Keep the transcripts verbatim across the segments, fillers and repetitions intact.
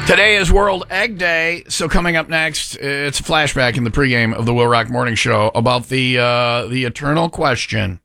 Today is World Egg Day, so coming up next, it's a flashback in the pregame of the Will Rock Morning Show about the uh, the eternal question.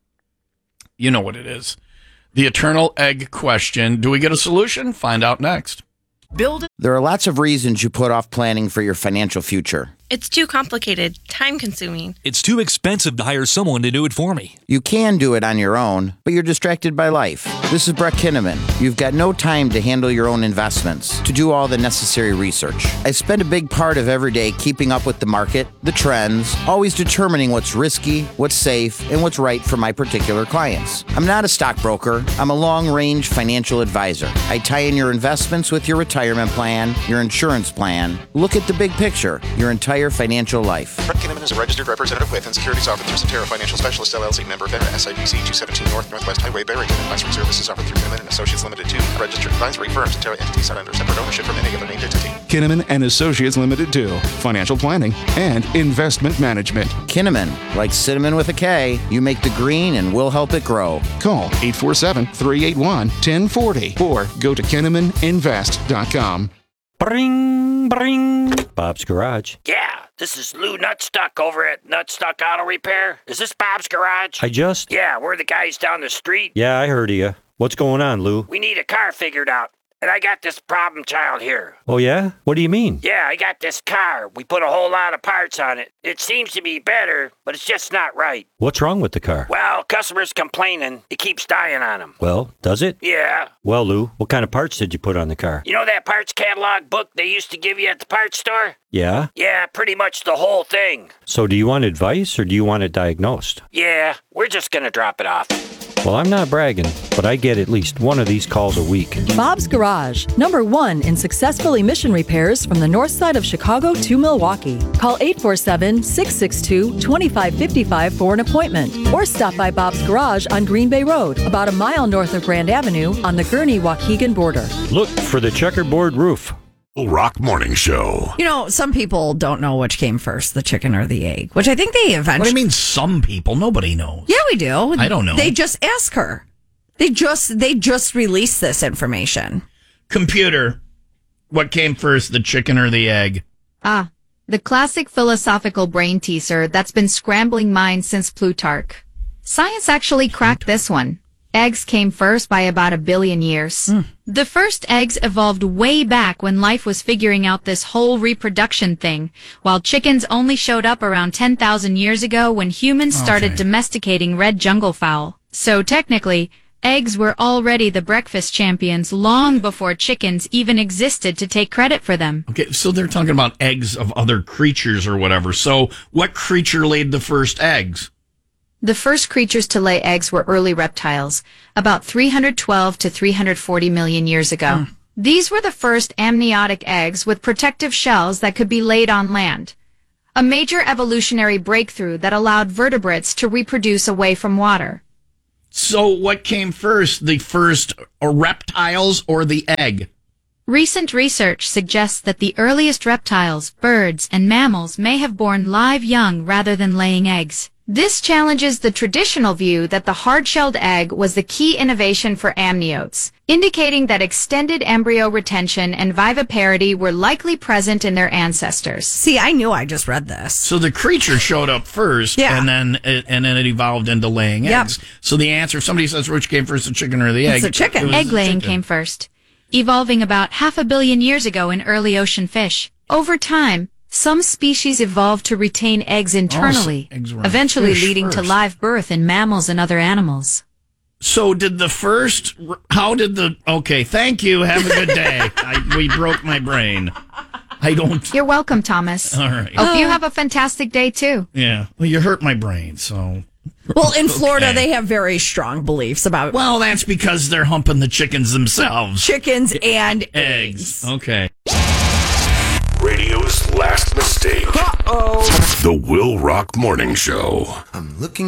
You know what it is. The eternal egg question. Do we get a solution? Find out next. Build. There are lots of reasons you put off planning for your financial future. It's too complicated, time-consuming. It's too expensive to hire someone to do it for me. You can do it on your own, but you're distracted by life. This is Brett Kinnaman. You've got no time to handle your own investments, to do all the necessary research. I spend a big part of every day keeping up with the market, the trends, always determining what's risky, what's safe, and what's right for my particular clients. I'm not a stockbroker. I'm a long-range financial advisor. I tie in your investments with your retirement plan, your insurance plan. Look at the big picture, your entire financial life. Brett Kinnaman is a registered representative with and securities offered through Cetera Financial Specialists, L L C, member FINRA, S I P C two seventeen North Northwest Highway, Barrington. Advisory services offered through Kinnaman and Associates Limited two, registered advisory firm. Cetera entities are under separate ownership from any other named entity. Kinnaman and Associates Limited two, financial planning and investment management. Kinnaman, like cinnamon with a K, you make the green and we'll help it grow. Call eight four seven, three eight one, one zero four zero or go to kinnaman invest dot com. Bring, bring. Bob's Garage. Yeah, this is Lou Nutstuck over at Nutstuck Auto Repair. Is this Bob's Garage? I just... Yeah, we're the guys down the street. Yeah, I heard of you. What's going on, Lou? We need a car figured out. And I got this problem child here. Oh, yeah? What do you mean? Yeah, I got this car. We put a whole lot of parts on it. It seems to be better, but it's just not right. What's wrong with the car? Well, customers complaining. It keeps dying on them. Well, does it? Yeah. Well, Lou, what kind of parts did you put on the car? You know that parts catalog book they used to give you at the parts store? Yeah? Yeah, pretty much the whole thing. So do you want advice or do you want it diagnosed? Yeah, we're just gonna drop it off. Well, I'm not bragging, but I get at least one of these calls a week. Bob's Garage, number one in successful emission repairs from the north side of Chicago to Milwaukee. Call eight four seven, six six two, two five five five for an appointment. Or stop by Bob's Garage on Green Bay Road, about a mile north of Grand Avenue on the Gurnee-Waukegan border. Look for the checkerboard roof. Rock Morning Show. You know, some people don't know which came first, the chicken or the egg, which I think they eventually... What do you mean some people? Nobody knows. Yeah, we do. I don't know. They just ask her. They just they just released this information. Computer, what came first, the chicken or the egg? Ah, the classic philosophical brain teaser that's been scrambling minds since Plutarch. Science actually cracked this one. Eggs came first by about a billion years. Mm. The first eggs evolved way back when life was figuring out this whole reproduction thing, while chickens only showed up around ten thousand years ago when humans started Okay. domesticating red jungle fowl. So technically, eggs were already the breakfast champions long before chickens even existed to take credit for them. Okay, so they're talking about eggs of other creatures or whatever. So what creature laid the first eggs? The first creatures to lay eggs were early reptiles, about three hundred twelve to three hundred forty million years ago. Mm. These were the first amniotic eggs with protective shells that could be laid on land. A major evolutionary breakthrough that allowed vertebrates to reproduce away from water. So what came first, the first reptiles or the egg? Recent research suggests that the earliest reptiles, birds, and mammals may have borne live young rather than laying eggs. This challenges the traditional view that the hard-shelled egg was the key innovation for amniotes, indicating that extended embryo retention and viviparity were likely present in their ancestors. See, I knew I just read this. So the creature showed up first, Yeah. and then it, and then it evolved into laying Yep. eggs. So the answer, if somebody says which came first, the chicken or the egg? It's the chicken. it was Egg the laying chicken. came first, evolving about half a billion years ago in early ocean fish. Over time, some species evolved to retain eggs internally, Oh, so eggs were on eventually fish leading to first. live birth in mammals and other animals. So did the first, how did the, okay, thank you, have a good day. I, we broke my brain. I don't, You're welcome, Thomas. all right. Hope you have a fantastic day, too. Yeah, well, you hurt my brain, so. Well, in Florida, Okay. they have very strong beliefs about Well, that's because they're humping the chickens themselves. chickens and Eggs. eggs. Okay. Radio's last mistake. Uh-oh. The Will Rock Morning Show. I'm looking